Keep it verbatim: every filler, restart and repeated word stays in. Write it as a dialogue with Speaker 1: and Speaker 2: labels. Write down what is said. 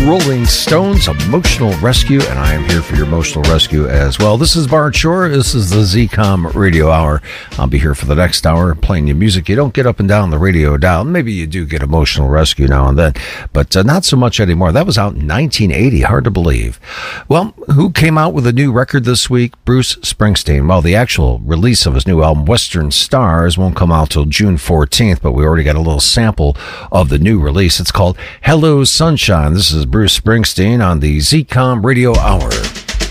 Speaker 1: Rolling Stones, Emotional Rescue, and I am here for your emotional rescue as well. This is Bart Shore. This is the Z COM Radio Hour. I'll be here for the next hour playing you music you don't get up and down the radio dial. Maybe you do get emotional rescue now and then, but uh, not so much anymore. That was out in nineteen eighty. Hard to believe. Well, who came out with a new record this week? Bruce Springsteen. Well, the actual release of his new album, Western Stars, won't come out till June fourteenth, but we already got a little sample of the new release. It's called Hello Sunshine. This is Bruce Springsteen on the Z COM Radio Hour.